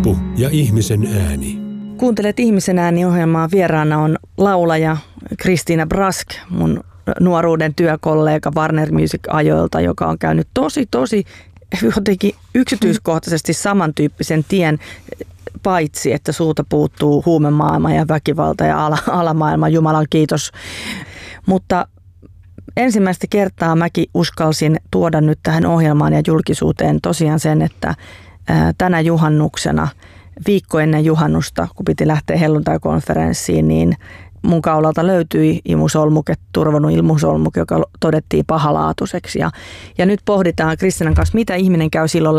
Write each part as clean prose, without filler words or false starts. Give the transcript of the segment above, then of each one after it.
Loppu ja ihmisen ääni. Kuuntelet Ihmisen ääni-ohjelmaa. Vieraana on laulaja Kristiina Brask, mun nuoruuden työkollega Warner Music-ajoilta, joka on käynyt tosi jotenkin yksityiskohtaisesti samantyyppisen tien, paitsi että sulta puuttuu huumemaailma ja väkivalta ja alamaailma, Jumalan kiitos. Mutta ensimmäistä kertaa mäkin uskalsin tuoda nyt tähän ohjelmaan ja julkisuuteen tosiaan sen, että tänä juhannuksena, viikko ennen juhannusta, kun piti lähteä helluntai-konferenssiin, niin mun kaulalta löytyi imusolmuke, turvonnut imusolmuke, joka todettiin pahalaatuiseksi. Ja nyt pohditaan Kristiinan kanssa, mitä ihminen käy silloin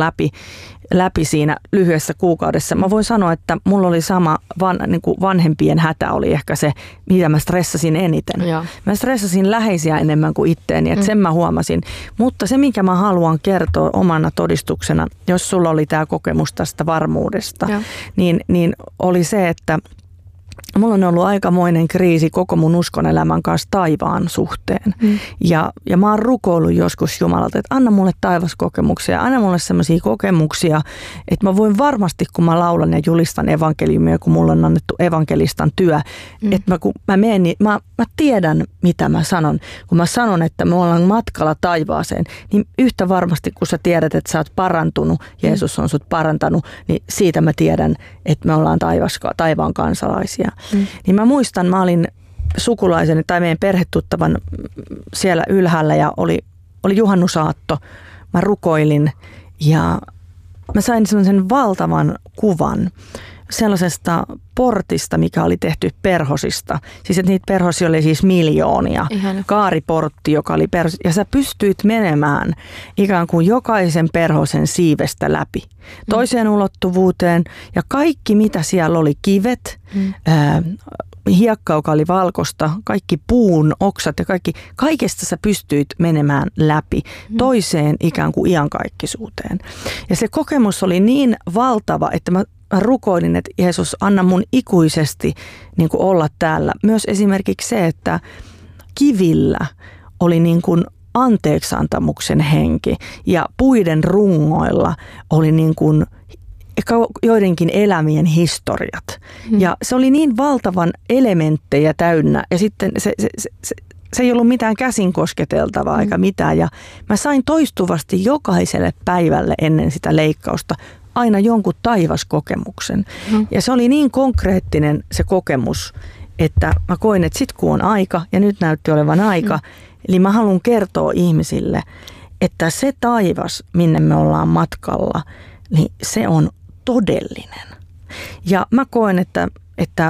läpi siinä lyhyessä kuukaudessa. Mä voin sanoa, että mulla oli sama niin kuin vanhempien hätä oli ehkä se, mitä mä stressasin eniten. Joo. Mä stressasin läheisiä enemmän kuin itteeni, että sen mä huomasin. Mutta se, minkä mä haluan kertoa omana todistuksena, jos sulla oli tämä kokemus tästä varmuudesta, niin oli se, että mulla on ollut aikamoinen kriisi koko mun uskonelämän kanssa taivaan suhteen. Ja mä oon rukoillut joskus Jumalalta, että anna mulle taivaskokemuksia, anna mulle sellaisia kokemuksia, että mä voin varmasti, kun mä laulan ja julistan evankeliumia, kun mulla on annettu evankelistan työ, että kun mä menen, niin mä tiedän, mitä mä sanon. Kun mä sanon, että me ollaan matkalla taivaaseen, niin yhtä varmasti, kun sä tiedät, että sä oot parantunut, Jeesus on sut parantanut, niin siitä mä tiedän, että me ollaan taivaan kansalaisia. Niin mä muistan, mä olin sukulaisen tai meidän perhetuttavan siellä ylhäällä ja oli juhannusaatto. Mä rukoilin ja mä sain sellaisen valtavan kuvan sellaisesta portista, mikä oli tehty perhosista. Siis että niitä perhosia oli siis miljoonia. Ihana. Kaariportti, joka oli ja sä pystyit menemään ikään kuin jokaisen perhosen siivestä läpi toiseen ulottuvuuteen. Ja kaikki, mitä siellä oli, kivet, hiekka, joka oli valkosta, kaikki puun oksat ja kaikesta sä pystyit menemään läpi toiseen ikään kuin iankaikkisuuteen. Ja se kokemus oli niin valtava, että mä rukoilin, että Jeesus, anna mun ikuisesti niin kuin olla täällä. Myös esimerkiksi se, että kivillä oli niin kuin anteeksantamuksen henki ja puiden rungoilla oli niin kuin joidenkin elämien historiat. Ja se oli niin valtavan elementtejä täynnä ja sitten se ei ollut mitään käsin kosketeltavaa eikä mitään. Ja mä sain toistuvasti jokaiselle päivälle ennen sitä leikkausta aina jonkun taivaskokemuksen. Ja se oli niin konkreettinen se kokemus, että mä koin, että sit kun on aika, ja nyt näytti olevan aika, eli mä haluan kertoa ihmisille, että se taivas, minne me ollaan matkalla, niin se on todellinen. Ja mä koen, että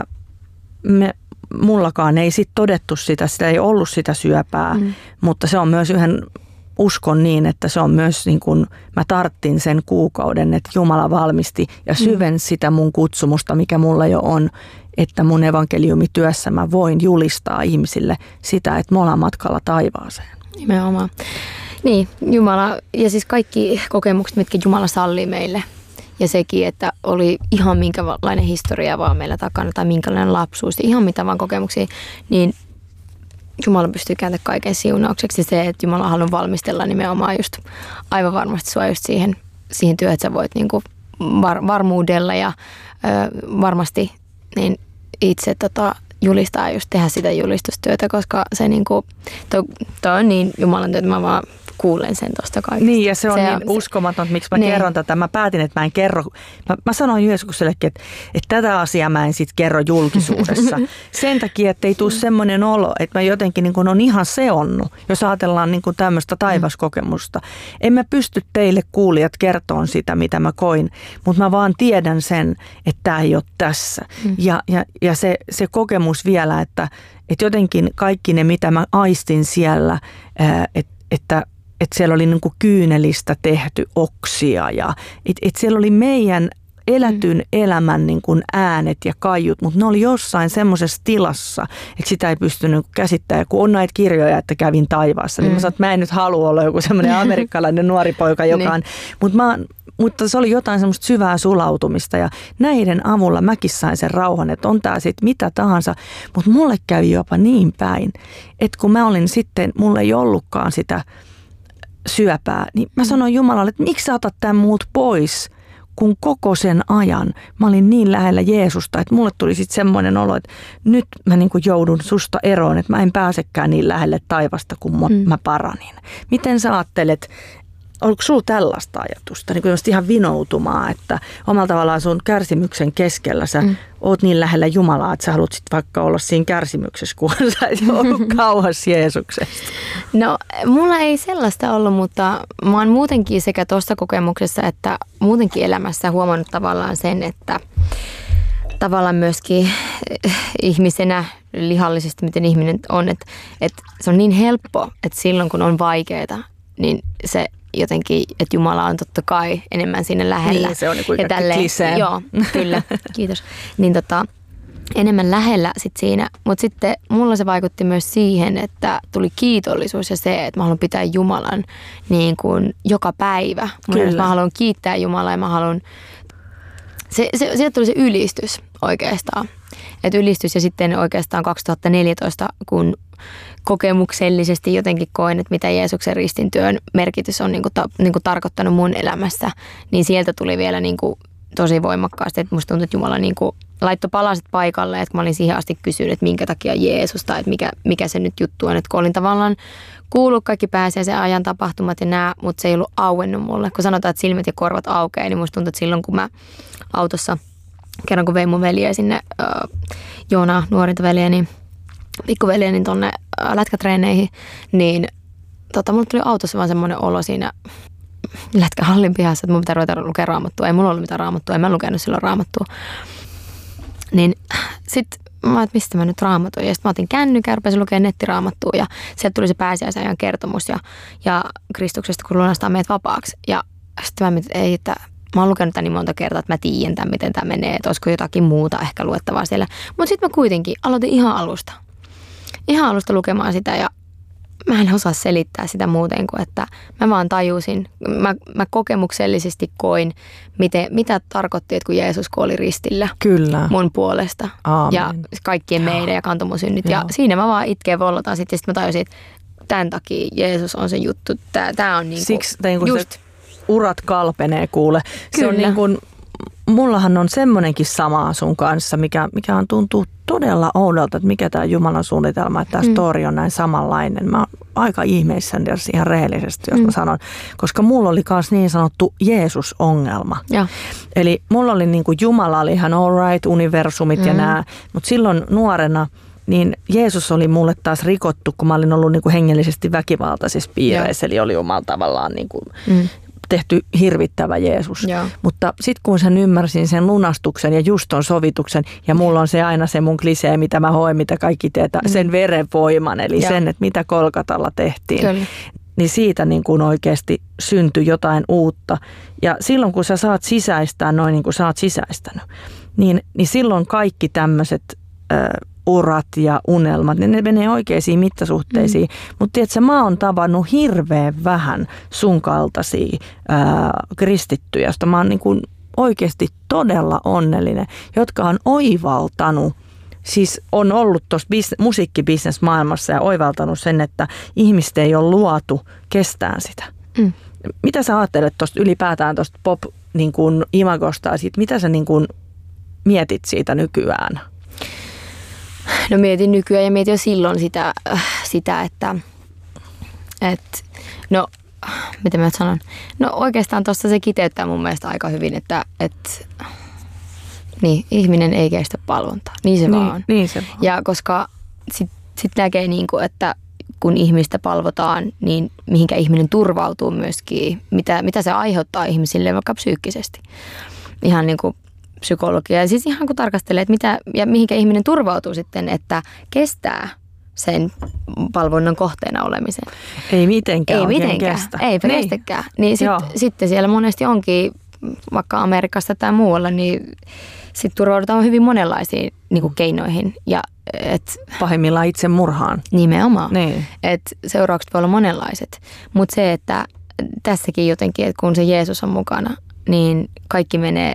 mullakaan ei sit todettu sitä ei ollut sitä syöpää, mutta se on myös uskon niin, että se on myös niin kuin mä tarttin sen kuukauden, että Jumala valmisti ja syvensi sitä mun kutsumusta, mikä mulla jo on, että mun evankeliumityössä mä voin julistaa ihmisille sitä, että me ollaan matkalla taivaaseen. Nimenomaan. Niin, Jumala ja siis kaikki kokemukset, mitkä Jumala sallii meille ja sekin, että oli ihan minkälainen historia vaan meillä takana tai minkälainen lapsuus, ihan mitä vaan kokemuksia, niin Jumala pystyy kääntämään kaiken siunaukseksi. Se, että Jumala haluaa valmistella nimenomaan just aivan varmasti sua just siihen työhön, että sä voit niinku varmuudella ja varmasti niin itse julistaa just tehdä sitä julistustyötä, koska se niinku, toi on niin Jumalan työtä, mä vaan kuulen sen tuosta kaikesta. Niin, ja se on niin uskomaton, että miksi mä kerron tätä. Mä päätin, että mä en kerro. Mä sanoin Jeesusellekin, että tätä asiaa mä en sit kerro julkisuudessa. Sen takia, että ei tule semmoinen olo, että mä jotenkin niin kun on ihan seonnut, jos ajatellaan niin kun tämmöistä taivaskokemusta. En mä pysty teille kuulijat kertoon sitä, mitä mä koin, mutta mä vaan tiedän sen, että tää ei ole tässä. Ja se kokemus vielä, että jotenkin kaikki ne, mitä mä aistin siellä, että siellä oli niin kuin kyynelistä tehty oksia ja että siellä oli meidän elätyn elämän niin kuin äänet ja kaiut, mutta ne oli jossain semmoisessa tilassa, että sitä ei pystynyt käsittämään. Kun on näitä kirjoja, että kävin taivaassa, niin mä sanoin, että mä en nyt halua olla joku semmoinen amerikkalainen nuori poika, joka on, mutta se oli jotain semmoista syvää sulautumista ja näiden avulla mäkin sain sen rauhan, että on tää sitten mitä tahansa, mutta mulle kävi jopa niin päin, että kun mä olin sitten, mulle ei ollutkaan sitä syöpää, niin mä sanoin Jumalalle, että miksi sä otat tämän muut pois, kun koko sen ajan mä olin niin lähellä Jeesusta, että mulle tuli sitten semmoinen olo, että nyt mä niin kuin joudun susta eroon, että mä en pääsekään niin lähelle taivasta, kun mä paranin. Miten sä ajattelet, oliko sulla tällaista ajatusta, niin kuin ihan vinoutumaa, että omalla tavallaan sun kärsimyksen keskellä sä oot niin lähellä Jumalaa, että sä haluat sit vaikka olla siinä kärsimyksessä, kun sä et ollut kauas Jeesuksesta? No, mulla ei sellaista ollut, mutta mä oon muutenkin sekä tuossa kokemuksessa että muutenkin elämässä huomannut tavallaan sen, että tavallaan myöskin ihmisenä lihallisesti, miten ihminen on, että se on niin helppo, että silloin kun on vaikeaa, niin se jotenkin, että Jumala on totta kai enemmän siinä lähellä. Niin, se on niin kuin klisee. Joo, kyllä, kiitos. Niin enemmän lähellä sit siinä, mutta sitten mulla se vaikutti myös siihen, että tuli kiitollisuus ja se, että mä haluan pitää Jumalan niin kuin joka päivä. Mä haluan kiittää Jumalaa ja mä haluan, sieltä tuli se ylistys oikeastaan. Että ylistys ja sitten oikeastaan 2014, kun kokemuksellisesti jotenkin koen, että mitä Jeesuksen ristintyön merkitys on niin kuin tarkoittanut mun elämässä, niin sieltä tuli vielä niin kuin tosi voimakkaasti, että musta tuntui, että Jumala niin kuin laittoi palaset paikalle, että kun mä olin siihen asti kysynyt, että minkä takia Jeesus tai että mikä se nyt juttu on, että kun olin tavallaan kuullut kaikki pääsiäisen ajan tapahtumat ja nää, mutta se ei ollut auennut mulle. Kun sanotaan, että silmät ja korvat aukeaa, niin musta tuntui, että silloin kun mä autossa, kerran kun vein mun veljeä sinne, Joona, nuorinta veljeä, niin pikkuveliä, niin tonne lätkätreeneihin, niin mulle tuli autossa vaan semmoinen olo siinä lätkähallin pihassa, että mun pitää ruveta lukea raamattua. Ei mulla ollut mitään raamattua, en mä lukenut silloin raamattua. Niin sit mä että mistä mä nyt raamatuin. Ja sit mä otin kännykän, rupesin lukemaan nettiraamattua ja sieltä tuli se pääsiäisajan kertomus ja Kristuksesta, kun lunastaa meidät vapaaksi. Ja sitten mä mietin, että mä oon lukenut tämän niin monta kertaa, että mä tiedän tämän, miten tämä menee, että olisiko jotakin muuta ehkä luettavaa siellä. Mutta sitten mä kuitenkin aloitin ihan alusta lukemaan sitä ja mä en osaa selittää sitä muuten kuin, että mä vaan tajusin, mä kokemuksellisesti koin, mitä tarkoitti, että kun Jeesus kuoli ristillä mun puolesta. Aamen. Ja kaikkien meidän ja kantoi mun synnit. Ja siinä mä vaan itkeen vollotaan sitten ja sitten mä tajusin, että tämän takia Jeesus on se juttu. Tää on niinku siksi just se urat kalpenee kuule. Kyllä. Se on niin kuin, mullahan on semmoinenkin sama sun kanssa, mikä tuntuu todella oudolta, että mikä tämä Jumalan suunnitelma, että tämä story on näin samanlainen. Mä oon aika ihmeissäni ihan rehellisesti, jos mä sanon, koska mulla oli myös niin sanottu Jeesus-ongelma. Ja. Eli mulla oli niin kuin Jumala oli ihan all right, universumit ja nämä, mutta silloin nuorena niin Jeesus oli mulle taas rikottu, kun mä olin ollut niin kuin hengellisesti väkivaltaisissa piireissä, eli oli omalla tavallaan niin kuin tehty hirvittävä Jeesus. Joo. Mutta sitten kun sen ymmärsin sen lunastuksen ja just ton sovituksen, ja mulla on se aina se mun klisee, mitä mä hoen, mitä kaikki teetään, sen verenvoiman, eli sen, että mitä Kolkatalla tehtiin. Kyllä. Niin siitä niin kuin oikeasti syntyi jotain uutta. Ja silloin kun sä saat sisäistää noin niin kuin sä oot sisäistänyt, niin silloin kaikki tämmöiset urat ja unelmat, niin ne menee oikeisiin mittasuhteisiin. Mutta tiedätkö, mä oon tavannut hirveän vähän sun kaltaisia kristittyjä, josta mä oon niin kuin oikeasti todella onnellinen, jotka on oivaltanut, siis on ollut tuossa musiikkibisnesmaailmassa ja oivaltanut sen, että ihmiset ei ole luotu kestään sitä. Mitä sä ajattelet tuosta ylipäätään tuosta pop-imagosta ja siitä, mitä sä niin kuin mietit siitä nykyään? No mietin nykyään ja mietin jo silloin sitä että no, miten mä sanon? No oikeastaan tuossa se kiteyttää mun mielestä aika hyvin, että niin, ihminen ei kestä palvontaa. Niin se vaan on. Niin se vaan. Ja koska sit näkee niin kuin, että kun ihmistä palvotaan, niin mihinkä ihminen turvautuu myöskin, mitä se aiheuttaa ihmisille vaikka psyykkisesti. Ihan niin kuin psykologia. Ja siis ihan kun tarkastelee, että mitä ja mihinkä ihminen turvautuu sitten, että kestää sen palvonnan kohteena olemisen. Ei mitenkään kestä. Eipä kestäkään. Niin sitten siellä monesti onkin, vaikka Amerikassa tai muualla, niin sitten turvaudutaan hyvin monenlaisiin niin kuin keinoihin. Ja, pahimmillaan itse murhaan. Nimenomaan. Niin. Että seuraukset voi olla monenlaiset. Mutta se, että tässäkin jotenkin, että kun se Jeesus on mukana, niin kaikki menee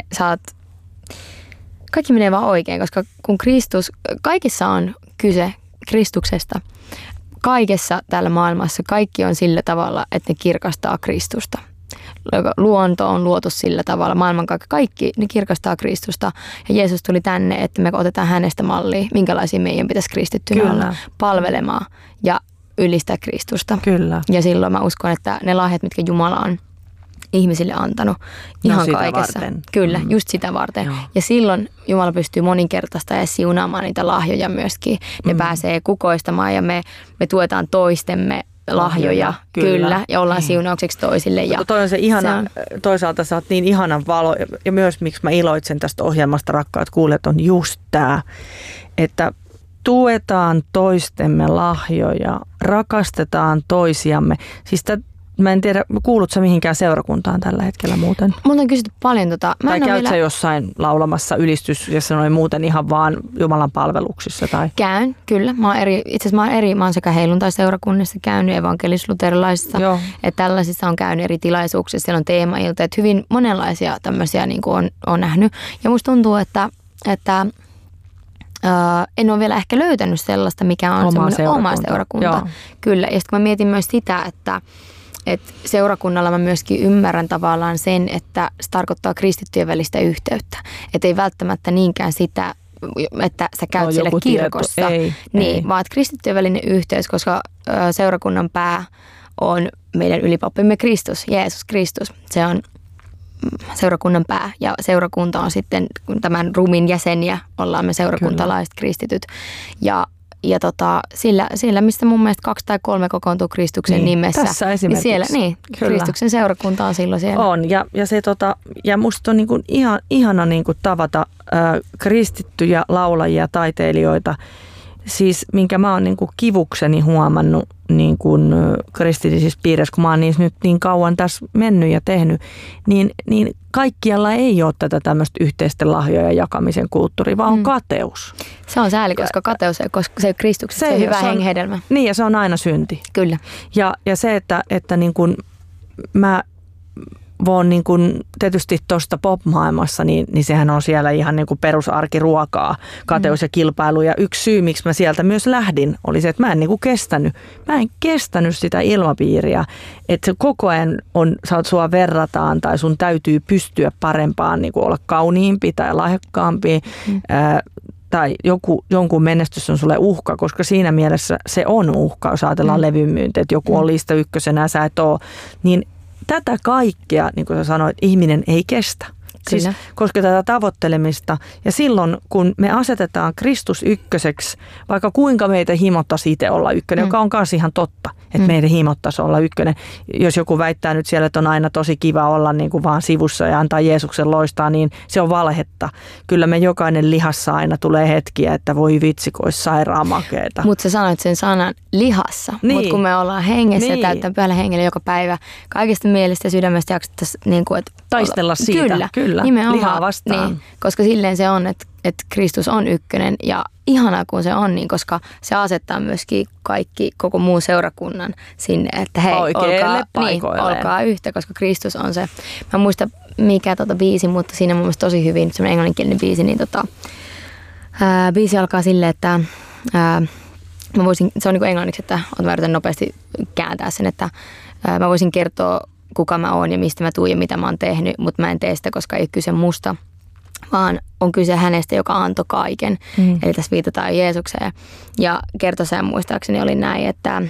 vaan oikein, koska kun kaikissa on kyse Kristuksesta, kaikessa täällä maailmassa kaikki on sillä tavalla, että ne kirkastaa Kristusta. luonto on luotu sillä tavalla, kaikki ne kirkastaa Kristusta. Ja Jeesus tuli tänne, että me otetaan hänestä mallia, minkälaisia meidän pitäisi kristittynä olla palvelemaan ja ylistää Kristusta. Kyllä. Ja silloin mä uskon, että ne lahjat, mitkä Jumala on ihmisille antanut ihan kaikessa. Varten. Kyllä, just sitä varten. Joo. Ja silloin Jumala pystyy moninkertaista ja siunaamaan niitä lahjoja myöskin. Ne pääsee kukoistamaan ja me tuetaan toistemme lahjoja. Kyllä. Ja ollaan siunaukseksi toisille. Ja toi on se ihana, toisaalta sä oot niin ihanan valo ja myös miksi mä iloitsen tästä ohjelmasta, rakkaat kuulijat, on just tää, että tuetaan toistemme lahjoja, rakastetaan toisiamme. Siis mä en tiedä, kuulut sä mihinkään seurakuntaan tällä hetkellä muuten? Multa on kysytty paljon tai käyt sä jossain laulamassa ylistys ja sanoin muuten ihan vaan Jumalan palveluksissa? Tai? Käyn, kyllä. Mä oon sekä helluntai-seurakunnissa käynyt, evankelis-luterilaisissa. Että tällaisissa on käynyt eri tilaisuuksissa. Siellä on teemailta, että hyvin monenlaisia tämmöisiä niin kuin on nähnyt. Ja musta tuntuu, että en ole vielä ehkä löytänyt sellaista, mikä on semmoinen oma seurakunta. Joo. Kyllä. Ja sitten mä mietin myös sitä, että seurakunnalla mä myöskin ymmärrän tavallaan sen, että se tarkoittaa kristittyjen välistä yhteyttä. Että ei välttämättä niinkään sitä, että sä käyt siellä kirkossa. Ei. Vaan kristittyjen välinen yhteys, koska seurakunnan pää on meidän ylipappimme Kristus, Jeesus Kristus. Se on seurakunnan pää ja seurakunta on sitten tämän ruumiin jäseniä, ollaan me seurakuntalaiset kristityt. Ja siellä, mistä mun mielestä 2 tai 3 kokoontuu Kristuksen nimessä. Tässä esimerkiksi. Niin siellä, Kristuksen seurakunta on silloin siellä. On, ja musta on niinku ihana niinku tavata kristittyjä laulajia, taiteilijoita. Siis minkä mä oon niinku kivukseni huomannut niinku kristillisissä piirissä, kun mä oon niissä nyt niin kauan tässä mennyt ja tehnyt, niin kaikkialla ei ole tätä tämmöistä yhteisten lahjojen jakamisen kulttuuria, vaan on kateus. Se on sääli, koska kateus ei, koska se Kristuksessa se hyvä hengenhedelmä. Niin, ja se on aina synti. Kyllä. Ja se, että niin kuin mä voin niin kuin tietysti tuosta pop-maailmassa, niin sehän on siellä ihan niin kuin perusarkiruokaa, kateus ja kilpailu. Ja yksi syy, miksi mä sieltä myös lähdin, oli se, että mä en kestänyt sitä ilmapiiriä, että se koko ajan sua verrataan tai sun täytyy pystyä parempaan, niin kuin olla kauniimpi tai lahjakkaampi. Tai jonkun menestys on sulle uhka, koska siinä mielessä se on uhka, jos ajatellaan levymyyntiä, että joku on lista ykkösenä, sä et ole, niin tätä kaikkea, niin kuin sä sanoit, ihminen ei kestä. Siis, koska tätä tavoittelemista. Ja silloin, kun me asetetaan Kristus ykköseksi, vaikka kuinka meitä himottaisi itse olla ykkönen, joka on myös ihan totta, että meitä himottaisi olla ykkönen. Jos joku väittää nyt siellä, että on aina tosi kiva olla niin kuin vaan sivussa ja antaa Jeesuksen loistaa, niin se on valhetta. Kyllä me jokainen lihassa aina tulee hetkiä, että voi vitsi, kun olisi sairaan makeeta. Mutta sä sanoit sen sanan lihassa, mutta kun me ollaan hengessä ja täyttää pyhällä hengellä joka päivä, kaikesta mielestä ja sydämestä jaksettaisiin niin kuin, että taistella siitä. Kyllä. Lihaa vastaan. Niin, koska silleen se on, että Kristus on ykkönen ja ihanaa kun se on, niin koska se asettaa myöskin koko muun seurakunnan sinne, että hei, olkaa yhtä, koska Kristus on se. Mä en muista mikä biisi, mutta siinä on mun mielestä tosi hyvin semmoinen englanninkielinen biisi, niin biisi alkaa silleen, että mä voisin, se on niin kuin englanniksi, että mä yritän nopeasti kääntää sen, että mä voisin kertoa kuka mä oon ja mistä mä tuun ja mitä mä oon tehnyt, mutta mä en tee sitä, koska ei ole kyse musta, vaan on kyse hänestä, joka antoi kaiken. Eli tässä viitataan Jeesukseen. Ja kertosäen muistaakseni oli näin, että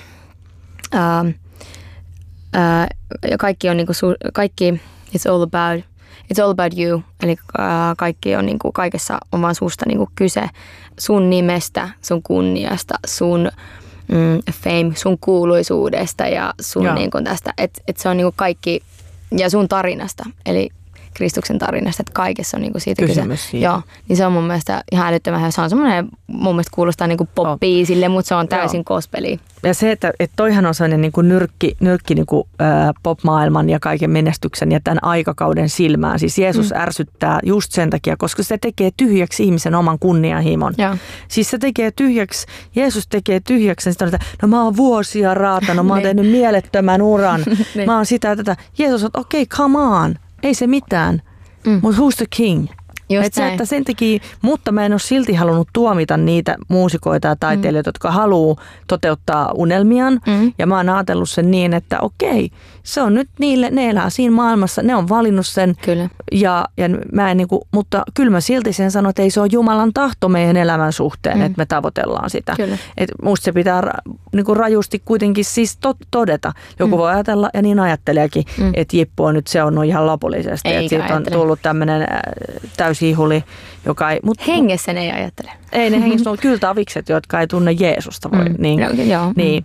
kaikki on niinku, it's all about you. Eli kaikki on niinku, kaikessa on vaan susta niinku kyse, sun nimestä, sun kunniasta, sun fame, sun kuuluisuudesta ja sun niin kuin tästä, että se on niin kuin kaikki, ja sun tarinasta, eli Kristuksen tarinasta, että kaikessa on niin kuin siitä kyse. Joo, niin se on mun mielestä ihan älyttömän, se on semmoinen, mun mielestä kuulostaa niin kuin pop-biisille, mutta se on täysin gospeliä. Ja se, että toihan on sellainen niin kuin nyrkki niin kuin, pop-maailman ja kaiken menestyksen ja tämän aikakauden silmään. Siis Jeesus ärsyttää just sen takia, koska se tekee tyhjäksi ihmisen oman kunnianhimon. Siis se tekee tyhjäksi, Jeesus tekee tyhjäksi, niin sitten no mä oon vuosia raatanut, mä oon tehnyt mielettömän uran, mä oon sitä ja tätä. Jeesus on, okei, come on, ei se mitään, mutta who's the king? Just näin. Että sen takia, mutta mä en ole silti halunnut tuomita niitä muusikoita ja taiteilijoita, jotka haluaa toteuttaa unelmiaan. Ja mä oon ajatellut sen niin, että okei, se on nyt niille, ne elää siinä maailmassa, ne on valinnut sen. Kyllä. Ja mä en niinku, mutta kyllä mä silti sen sanon, että ei se ole Jumalan tahto meidän elämän suhteen, että me tavoitellaan sitä. Että musta se pitää niinku rajusti kuitenkin siis todeta. Joku voi ajatella, ja niin ajatteleekin, että Jippu on nyt seonnut ihan lopullisesti. Että siitä on tullut tämmöinen täysihuli, joka ei... Hengessä ne ei ajattele. Ei ne hengessä ole kyllä tavikset, jotka ei tunne Jeesusta. Niin.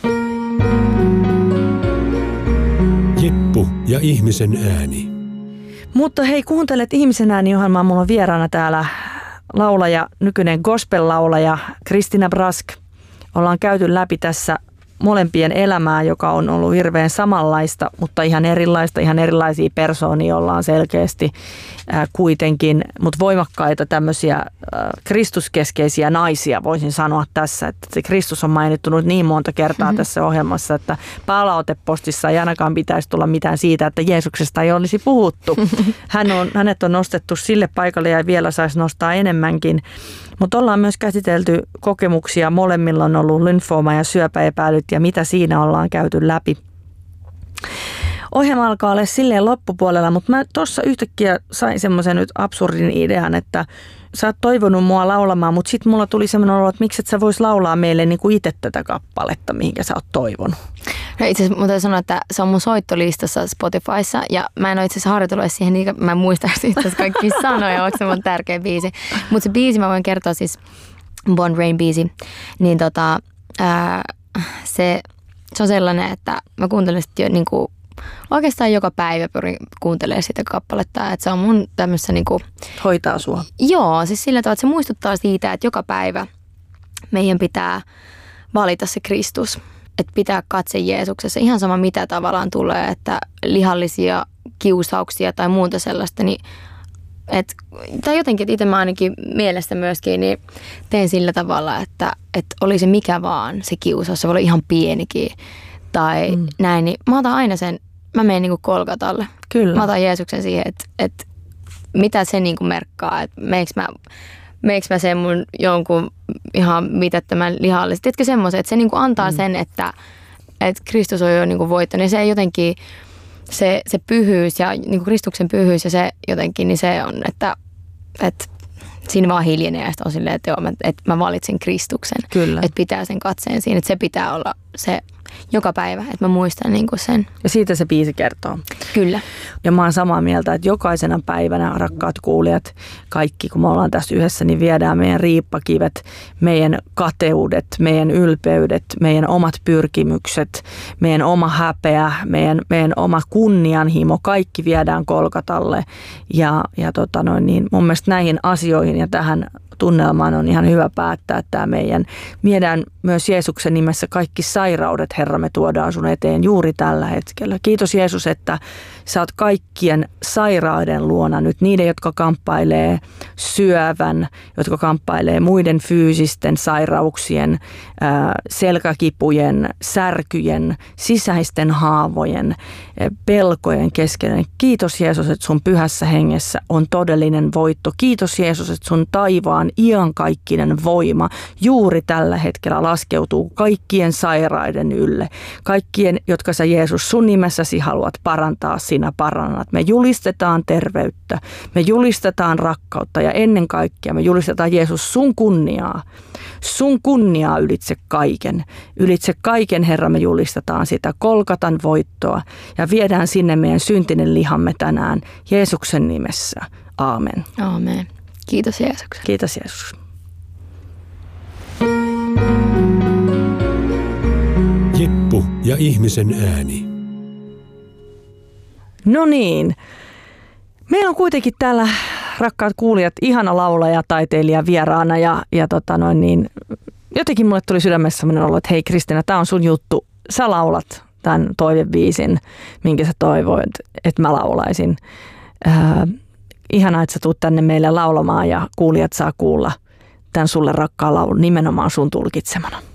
Jippu ja ihmisen ääni. Mutta hei, kuuntelet Ihmisen ääni-ohjelmaa. Mulla on vieraana täällä laulaja, nykyinen gospel-laulaja Christina Brask. Ollaan käyty läpi tässä molempien elämää, joka on ollut hirveän samanlaista, mutta ihan erilaista, ihan erilaisia persoonia ollaan selkeästi kuitenkin, mutta voimakkaita tämmöisiä kristuskeskeisiä naisia voisin sanoa tässä, että se Kristus on mainittu niin monta kertaa tässä ohjelmassa, että palautepostissa ei ainakaan pitäisi tulla mitään siitä, että Jeesuksesta ei olisi puhuttu. Hänet on nostettu sille paikalle ja vielä saisi nostaa enemmänkin. Mutta ollaan myös käsitelty kokemuksia. Molemmilla on ollut lymfooma ja syöpäepäilyt ja mitä siinä ollaan käyty läpi. Ohjelma alkaa olla silleen loppupuolella, mutta mä tuossa yhtäkkiä sain semmoisen nyt absurdin idean, että sä oot toivonut mua laulamaan, mutta sitten mulla tuli semmoinen olo, että miksi et sä vois laulaa meille niinku itse tätä kappaletta, mihinkä sä oot toivonut. No itse asiassa täytyy sanoa, että se on mun soittolistassa Spotifyssa ja mä en ole itse asiassa harjoitellut siihen, niin mä en muista itse asiassa kaikki sanoja, onko se mun tärkeä biisi. Mutta se biisi mä voin kertoa siis Born Rain biisi, niin se on sellainen, että mä kuuntelen sitten jo niinku oikeastaan joka päivä pyrin kuuntelemaan sitä kappaletta, että se on mun tämmössä niinku... Hoitaa sua. Joo, siis sillä tavalla, että se muistuttaa siitä, että joka päivä meidän pitää valita se Kristus, että pitää katse Jeesuksessa. Ihan sama mitä tavallaan tulee, että lihallisia kiusauksia tai muuta sellaista, niin tai jotenkin, että itse mä ainakin mielestä myöskin, niin teen sillä tavalla, että oli se mikä vaan se kiusaus, se voi olla ihan pienikin tai näin, niin mä otan aina sen, mä menen niinku Kolgatalle. Kyllä. Mä otan Jeesuksen siihen, että mitä se niinku merkkaa, että meikö mä sen mun jonkun ihan mitättömän lihallisesti. Tiedätkö semmoisen, että se niinku antaa sen, että Kristus on jo niinku voittanut ja se jotenkin, se pyhyys ja niinku Kristuksen pyhyys ja se jotenkin, niin se on, että siinä vaan hiljenee ja on silleen, että mä valitsin Kristuksen. Kyllä. Että pitää sen katseen siinä, että se pitää olla se joka päivä, että mä muistan niinku sen. Ja siitä se biisi kertoo. Kyllä. Ja mä oon samaa mieltä, että jokaisena päivänä, rakkaat kuulijat, kaikki kun me ollaan tässä yhdessä, niin viedään meidän riippakivet, meidän kateudet, meidän ylpeydet, meidän omat pyrkimykset, meidän oma häpeä, meidän oma kunnianhimo, kaikki viedään Kolkatalle. Ja niin mun mielestä näihin asioihin ja tähän tunnelmaan on ihan hyvä päättää, että tämä meidän viedään myös Jeesuksen nimessä kaikki sairaudet, Herra, me tuodaan sun eteen juuri tällä hetkellä. Kiitos Jeesus, että sä oot kaikkien sairauden luona nyt, niiden, jotka kamppailee syövän, jotka kamppailee muiden fyysisten sairauksien, selkäkipujen, särkyjen, sisäisten haavojen, pelkojen keskellä. Kiitos Jeesus, että sun pyhässä hengessä on todellinen voitto. Kiitos Jeesus, että sun taivaan iankaikkinen voima juuri tällä hetkellä laskeutuu kaikkien sairaiden ylle. Kaikkien, jotka sä Jeesus sun nimessäsi haluat parantaa, sinä parannat. Me julistetaan terveyttä, me julistetaan rakkautta ja ennen kaikkea me julistetaan Jeesus sun kunniaa. Sun kunniaa ylitse kaiken. Ylitse kaiken, Herra, me julistetaan sitä Kolkatan voittoa ja viedään sinne meidän syntinen lihamme tänään Jeesuksen nimessä. Aamen. Aamen. Kiitos Jeesus. Kiitos Jeesus. Jippu ja ihmisen ääni. No niin. Meillä on kuitenkin täällä, rakkaat kuulijat, ihana laulaja, taiteilija vieraana ja jotenkin mulle tuli sydämessä sellainen olo, että hei Kristina, tää on sun juttu. Sä laulat tämän toivebiisin, minkä sä toivoit, että mä laulaisin. Ihanaa, että sä tuut tänne meille laulamaan ja kuulijat saa kuulla tämän sulle rakkaan laulun nimenomaan sun tulkitsemana.